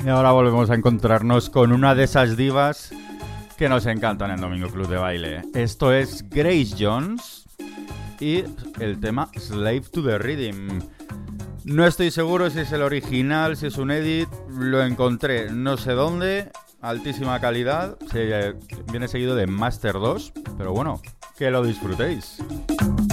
Y ahora volvemos a encontrarnos con una de esas divas que nos encantan en Domingo Club de Baile. Esto es Grace Jones y el tema Slave to the Rhythm. No estoy seguro si es el original, si es un edit. Lo encontré no sé dónde. Altísima calidad. Viene seguido de Master 2. Pero bueno, que lo disfrutéis.